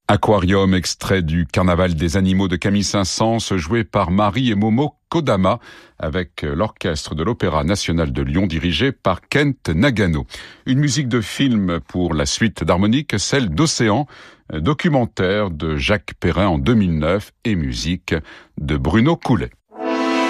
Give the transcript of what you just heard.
Aquarium, extrait du Carnaval des animaux de Camille Saint-Saëns, joué par Marie et Momo Kodama, avec l'Orchestre de l'Opéra National de Lyon, dirigé par Kent Nagano. Une musique de film pour la suite d'harmonique, celle d'Océan, documentaire de Jacques Perrin en 2009 et musique de Bruno Coulet.